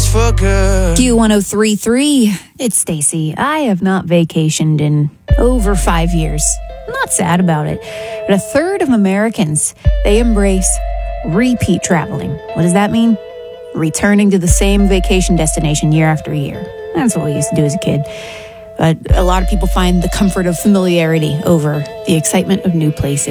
for good. Q1033. It's Stacy. I have not vacationed in over 5 years. I'm not sad about it. But a third of Americans, they embrace repeat traveling. What does that mean? Returning to the same vacation destination year after year. That's what we used to do as a kid. But a lot of people find the comfort of familiarity over the excitement of new places.